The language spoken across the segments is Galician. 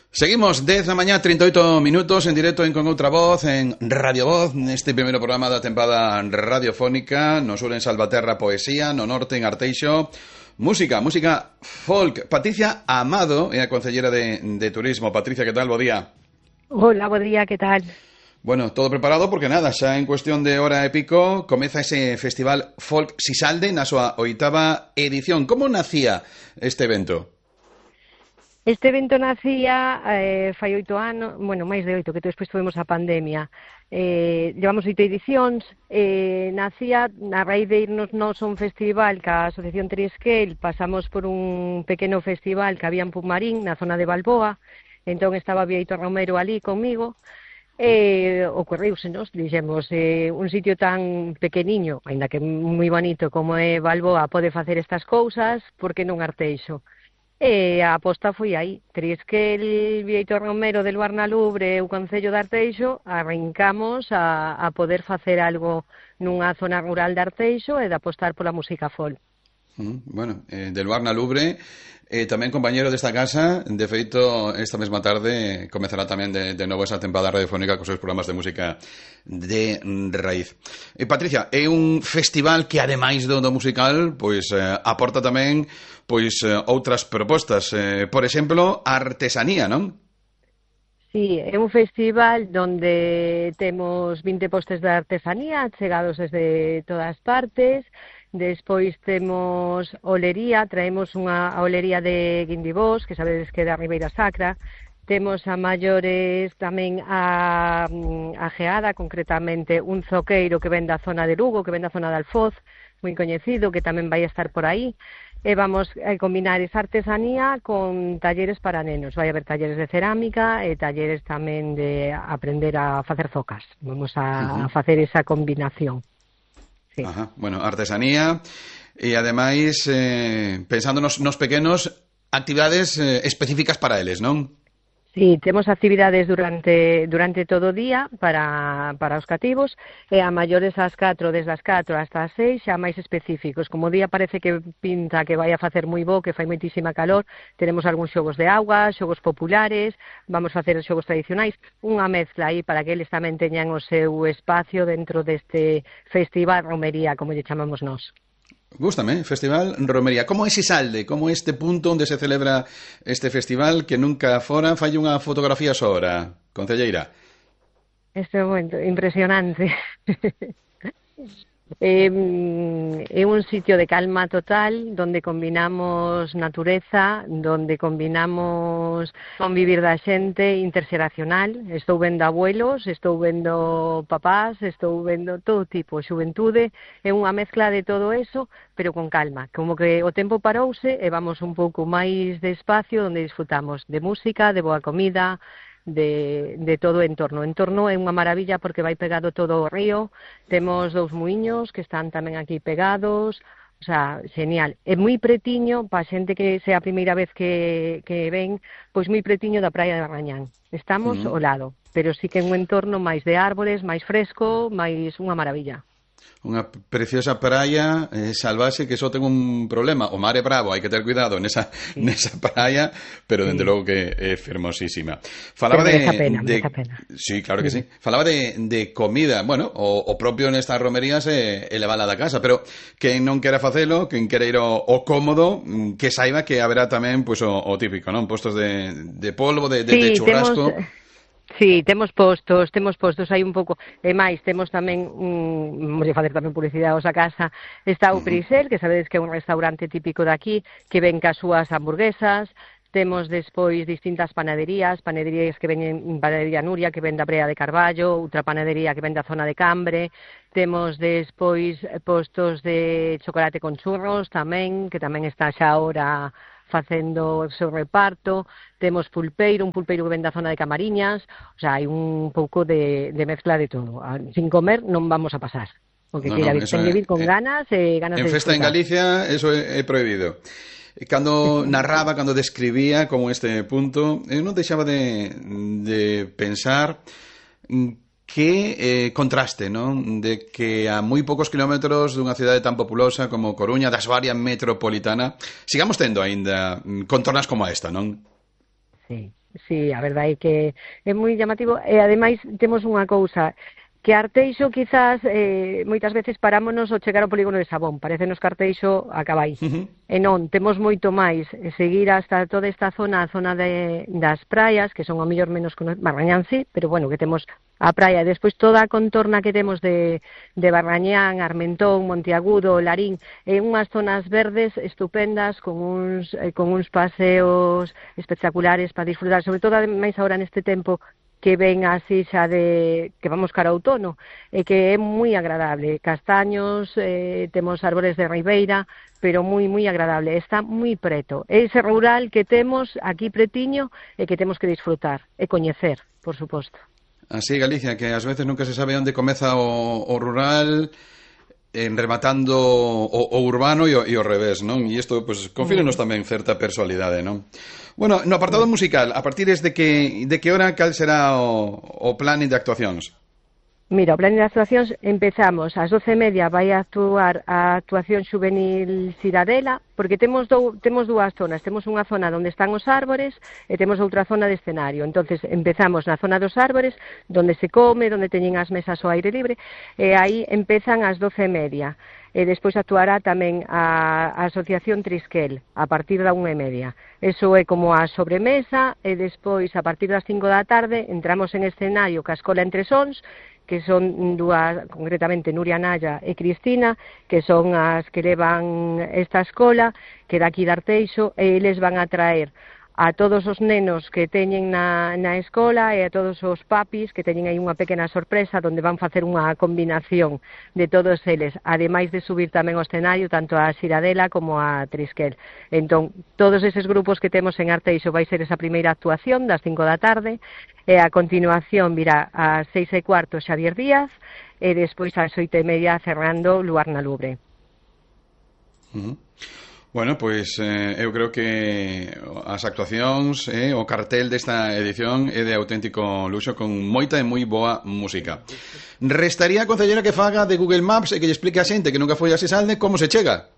Seguimos 10 da mañá, 38 minutos en directo en Con Outra Voz, en Radio Voz, neste primeiro programa da tempada radiofónica. No sur en Salvaterra poesía, no norte en Arteixo música folk. Patricia Amado é a concellera de Turismo. Patricia, que tal? Bo día. Hola, bo día, que tal? Bueno, todo preparado porque nada, xa en cuestión de hora e pico comeza ese festival Folk Sisalde na súa 8ª edición. Como nacía este evento? Este evento nacía fai 8 anos, bueno, máis de 8, que despois tuvemos a pandemia. Llevamos 8 edicións, nacía a raíz de irnos nós a un festival ca Asociación Trisquel, pasamos por un pequeno festival que había en Pumarín, na zona de Balboa, entón estaba Bieito Romero ali comigo, ocorriusenos, dixemos, un sitio tan pequeniño, aínda que moi bonito como é Balboa, pode facer estas cousas, por que non Arteixo? A aposta foi aí. Trisquel, Bieito Romero del Barnalubre e o Concello de Arteixo arrancamos a poder facer algo nunha zona rural de Arteixo e de apostar pola música folk. Bueno, del Barnalubre, tamén compañero desta casa. De feito, esta mesma tarde comezará tamén de novo esa tempada radiofónica cos seus programas de música de raíz. Patricia, é un festival que ademais do musical, pois aporta tamén pois outras propostas, por exemplo, artesanía, non? Sí, é un festival donde temos 20 postes de artesanía chegados desde todas partes. Despois temos olería, traemos unha olería de Guindibós, que sabedes que é da Ribeira Sacra. Temos a maiores tamén a geada, concretamente un zoqueiro que ven da zona de Lugo, que ven da zona de Alfoz, moi coñecido, que tamén vai a estar por aí. E vamos a combinar esa artesanía con talleres para nenos. Vai haber talleres de cerámica e talleres tamén de aprender a facer zocas. Vamos a facer esa combinación. Sí. Ajá. Bueno, artesanía e ademais pensando nos pequenos, actividades específicas para eles, non? Sí, temos actividades durante todo o día para os cativos e a maiores ás 4, desde as 4 hasta as 6, xa máis específicos. Como o día parece que pinta que vai a facer moi bo, que fai moitísima calor, teremos algúns xogos de auga, xogos populares, vamos facer os xogos tradicionais, unha mezcla aí para que eles tamén teñan o seu espacio dentro deste festival romería, como lle chamamos nós. Gústame, Festival Romería. Como é Sisalde? Como este punto onde se celebra este festival que nunca fora fai unha fotografía só ahora, concelleira? Este é momento impresionante. É un sitio de calma total, donde combinamos natureza, donde combinamos convivir da xente interxeracional. Estou vendo abuelos, estou vendo papás, estou vendo todo tipo, xuventude. É unha mezcla de todo eso, pero con calma. Como que o tempo parouse e vamos un pouco máis despacio, donde disfrutamos de música, de boa comida, de todo o entorno. O entorno é unha maravilla porque vai pegado todo o río, temos 2 muiños que están tamén aquí pegados, o sea, genial. É moi pretiño, para xente que sea a primeira vez que ven, pois moi pretiño da praia de Barrañán. Estamos ao lado, pero sí que é un entorno máis de árbores, máis fresco, máis unha maravilla. Unha preciosa praia salvaxe que só ten un problema, o mar é bravo, hai que ter cuidado nesa praia, pero dende logo que é fermosísima. Falaba merece a pena. Sí, claro que sí. Falaba de comida, bueno, o propio nestas romerías é levala da casa, pero quen non quera facelo, quen quera ir ao cómodo, que saiba que haberá tamén pois o típico, non? Postos de polvo, de churrasco. Sí, temos postos, hai un pouco, e máis, temos tamén, vamos a facer tamén publicidade a casa, está o Prisel, que sabedes que é un restaurante típico de aquí, que ven cas súas hamburguesas, temos despois distintas panaderías que ven, panadería Nuria, que ven da Brea de Carballo, outra panadería que ven da zona de Cambre, temos despois postos de chocolate con churros tamén, que tamén está xa ahora facendo o seu reparto, temos un pulpeiro que ven da zona de Camariñas, o sea, hai un pouco de mezcla de todo. Sin comer non vamos a pasar, porque ten que vir con ganas e ganas de disfrutar. En festa en Galicia eso é prohibido. Cando narraba, cando describía como este punto, eu non deixaba de pensar que contraste, non? De que a moi poucos kilómetros dunha cidade tan populosa como Coruña, das varias metropolitana, sigamos tendo aínda contornas como esta, non? Sí. Sí, a verdade é que é moi llamativo e ademais temos unha cousa que Arteixo quizás moitas veces parámonos ao chegar ao polígono de Sabón, parecenos que Arteixo acaba aí. E non, temos moito máis, seguir hasta toda esta zona, a zona das praias, que son ao mellor menos Barrañán sí, pero bueno, que temos a praia, e despois toda a contorna que temos de Barrañán, Armentón, Monteagudo, Larín, unhas zonas verdes estupendas con uns paseos espectaculares para disfrutar, sobre todo ademais agora neste tempo que ven así xa que vamos cara ao outono, e que é moi agradable, castaños, temos árbores de ribeira, pero moi agradable, está moi preto. É ese rural que temos aquí pretiño e que temos que disfrutar e coñecer, por suposto. Así Galicia, que ás veces nunca se sabe onde comeza o rural rematando o urbano e o revés, non? E isto, pues, confírenos tamén certa personalidade, non? Bueno, no apartado musical, a partir de que hora cal será o plan de actuacións? Mira, o plan de actuacións empezamos ás 12:30, vai a actuar a actuación xuvenil Ciradela, porque temos dúas zonas, temos unha zona onde están os árbores e temos outra zona de escenario. Entonces empezamos na zona dos árbores, onde se come, onde teñen as mesas ao aire libre, e aí empezan ás 12:30. E despois actuará tamén a Asociación Trisquel a partir da 1:30. Eso é como a sobremesa, e despois a partir das 5 da tarde entramos en escenario ca Escola Entre Sons, que son dúas, concretamente Nuria Naya e Cristina, que son as que levan esta escola, que daqui de Arteixo, e eles van a traer a todos os nenos que teñen na escola e a todos os papis que teñen aí unha pequena sorpresa onde van facer unha combinación de todos eles, ademais de subir tamén ao escenario tanto a Ciradela como a Trisquel. Entón, todos eses grupos que temos en Arteixo vai ser esa primeira actuación das 5 da tarde, e a continuación virá ás 6:15 Xavier Díaz, e despois ás 8:30 cerrando Luarna Lubre. Bueno, pois eu creo que as actuacións, o cartel desta edición é de auténtico luxo, con moita e moi boa música. Restaría a concellera que faga de Google Maps e que lle explique a xente que nunca foi a Sisalde como se chega.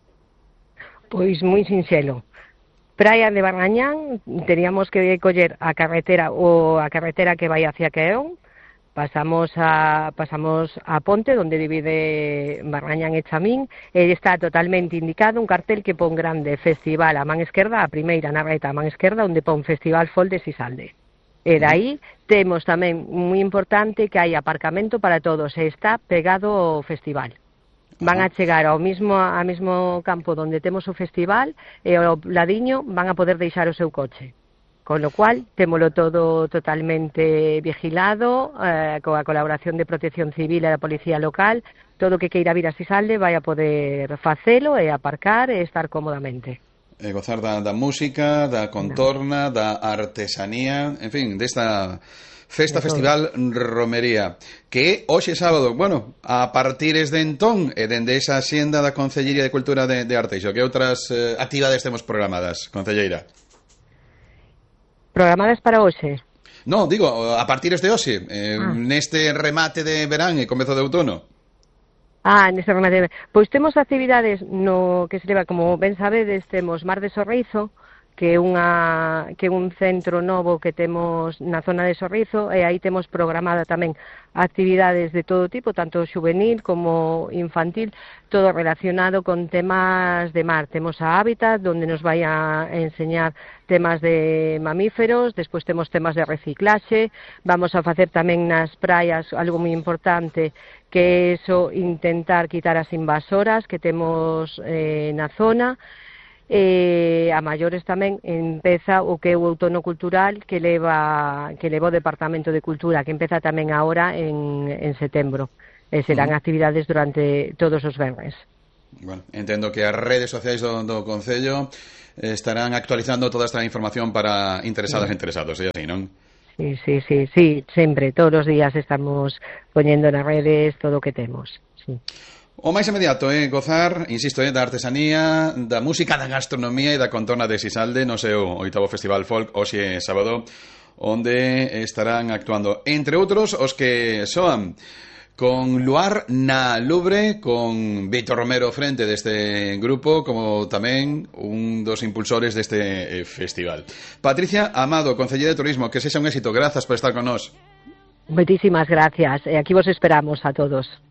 Pois moi sinxelo. Praia de Barrañán, teríamos que coller a carretera que vai hacia Queón. Pasamos a ponte onde divide Barrañán e Chamín, e está totalmente indicado un cartel que pon grande Festival a man esquerda, a primeira na reta a man esquerda, onde pon Festival Folk de Sisalde. E dai temos tamén moi importante que hai aparcamento para todos, e está pegado ao festival. Van a chegar ao mesmo campo onde temos o festival, e ao ladiño van a poder deixar o seu coche. Con lo cual, témolo todo totalmente vigilado, coa colaboración de Protección Civil e da Policía Local, todo o que queira vir a Sisalde vai a poder facelo e aparcar e estar cómodamente. E gozar da música, da contorna, da artesanía, en fin, desta festival Romería, que hoxe sábado, bueno, a partires de entón e dende esa xenda da Concellería de Cultura de Arteixo, que outras actividades temos programadas, concelleira? Programadas para hoxe? No, digo, a partir de hoxe, neste remate de verán e comezo de outono. Neste remate de verán. Pois temos actividades no que se leva, como ben sabedes, temos Mar de Sorrizo, que é un centro novo que temos na zona de Sorrizo, e aí temos programada tamén actividades de todo tipo, tanto juvenil como infantil, todo relacionado con temas de mar. Temos a Hábitat, onde nos vai a enseñar temas de mamíferos, despois temos temas de reciclaxe, vamos a facer tamén nas praias algo moi importante, que é eso, intentar quitar as invasoras que temos na zona. A maiores tamén empeza o que é o outono cultural que leva o Departamento de Cultura, que empeza tamén agora en setembro, e serán actividades durante todos os venres. Bueno, entendo que as redes sociais do Concello estarán actualizando toda esta información para interesadas e interesados, é así, non? Sí, sempre, todos os días estamos poñendo nas redes todo o que temos, sí. O máis inmediato é gozar, insisto, da artesanía, da música, da gastronomía e da contorna de Sisalde no seu 8º Festival Folk, hoxe sábado, onde estarán actuando, entre outros, os que soan con Luar na Lubre, con Víctor Romero frente deste grupo, como tamén un dos impulsores deste festival. Patricia Amado, concelleira de Turismo, que sexa un éxito. Grazas por estar con nós. Muchísimas gracias. Aquí vos esperamos a todos.